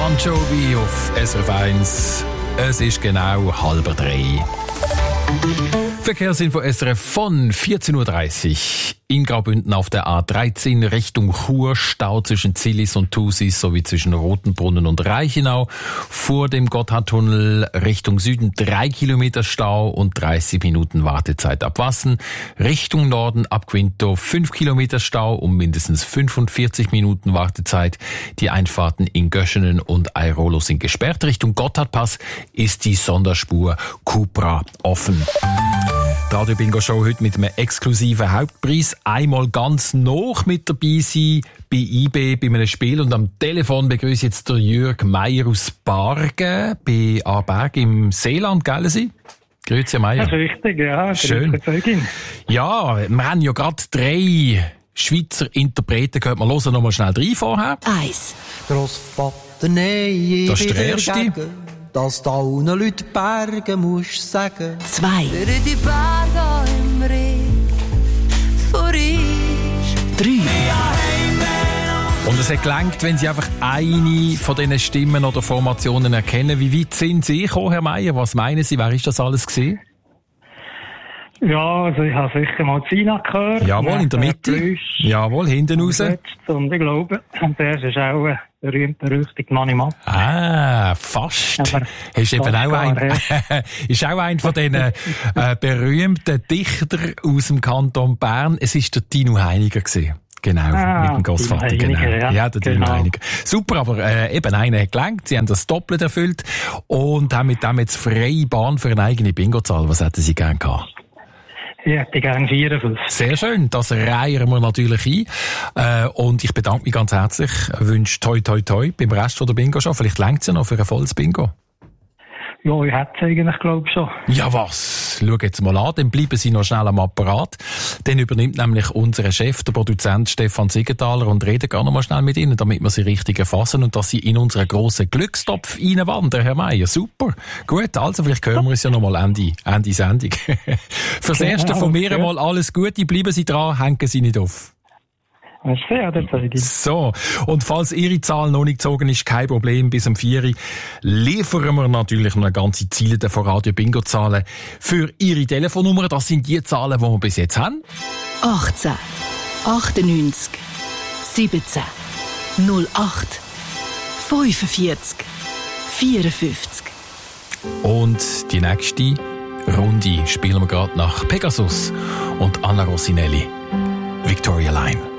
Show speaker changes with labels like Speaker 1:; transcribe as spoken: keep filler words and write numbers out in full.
Speaker 1: Bon Jovi auf S R F eins. Es ist genau halb drei. Verkehrsinfo S R F von vierzehn Uhr dreißig. In Graubünden auf der A dreizehn Richtung Chur, Stau zwischen Zillis und Thusis sowie zwischen Rotenbrunnen und Reichenau. Vor dem Gotthardtunnel Richtung Süden drei Kilometer Stau und dreißig Minuten Wartezeit ab Wassen. Richtung Norden ab Quinto fünf Kilometer Stau und mindestens fünfundvierzig Minuten Wartezeit. Die Einfahrten in Göschenen und Airolo sind gesperrt. Richtung Gotthardpass ist die Sonderspur Cupra offen. Die Radio Bingo Show heute mit einem exklusiven Hauptpreis. Einmal ganz noch mit dabei sein bei I B bei einem Spiel. Und am Telefon begrüße ich jetzt der Jürg Meier aus Bargen bei Aarberg im Seeland, gell Sie? Grüezi, Herr Meier.
Speaker 2: Das ist richtig, ja.
Speaker 1: Schön. Ja, wir haben ja gerade drei Schweizer Interpreten gehört. Wir hören noch mal schnell rein vorher.
Speaker 3: Eins. Grossvater, nein,
Speaker 1: das ist der erste.
Speaker 3: Dass da ohne Leute Berge musst sagen.
Speaker 4: Zwei.
Speaker 5: Für die Berge im Regen vor ich.
Speaker 4: Drei.
Speaker 1: Und es hat gelangt, wenn Sie einfach eine von diesen Stimmen oder Formationen erkennen. Wie weit sind Sie gekommen, Herr Meier? Was meinen Sie? Wer ist das alles gewesen?
Speaker 2: Ja, also ich habe sicher mal Zina gehört.
Speaker 1: Jawohl, in der Mitte.
Speaker 2: Plüsch.
Speaker 1: Jawohl, hinten raus.
Speaker 2: Und ich glaube, und der ist auch ein berühmt berüchtigt Manni Matt.
Speaker 1: Ah, fast.
Speaker 2: Aber
Speaker 1: ist eben auch
Speaker 2: gar,
Speaker 1: ein, ist auch ein von diesen äh, berühmten Dichtern aus dem Kanton Bern. Es ist der Tino Heiniger gewesen. Genau,
Speaker 2: ah,
Speaker 1: mit dem Grossvater, genau.
Speaker 2: Ja,
Speaker 1: ja, der Tino
Speaker 2: genau.
Speaker 1: Heiniger. Super, aber äh, eben einer hat gelangt. Sie haben das doppelt erfüllt und haben mit dem jetzt freie Bahn für eine eigene Bingo-Zahl. Was hätten Sie gern gehabt?
Speaker 2: Ich hätte gerne vierundfünfzig.
Speaker 1: Sehr schön, das reihen wir natürlich ein. Äh, und ich bedanke mich ganz herzlich. Wünsche toi toi toi beim Rest von der Bingo schon. Vielleicht reicht es ja noch für ein volles Bingo.
Speaker 2: Ja, ich hätte es eigentlich, glaube ich, schon.
Speaker 1: Ja, was? Schau jetzt mal an, dann bleiben Sie noch schnell am Apparat. Dann übernimmt nämlich unser Chef, der Produzent Stefan Siegenthaler, und redet gerne mal schnell mit Ihnen, damit wir Sie richtig erfassen und dass Sie in unseren grossen Glückstopf reinwandern, Herr Meier. Super. Gut, also vielleicht hören wir uns ja noch mal Ende, Ende Sendung. Fürs genau, Erste von mir einmal alles Gute, bleiben Sie dran, hängen Sie nicht auf.
Speaker 2: Sehr, das
Speaker 1: so, und falls Ihre Zahl noch nicht gezogen ist, kein Problem, bis um vier Uhr liefern wir natürlich noch eine ganze Ziele von Radio Bingo Zahlen für Ihre Telefonnummer. Das sind die Zahlen, die wir bis jetzt haben.
Speaker 4: achtzehn, achtundneunzig, siebzehn, null acht, fünfundvierzig, vierundfünfzig.
Speaker 1: Und die nächste Runde spielen wir gerade nach Pegasus und Anna Rossinelli. Victoria Line.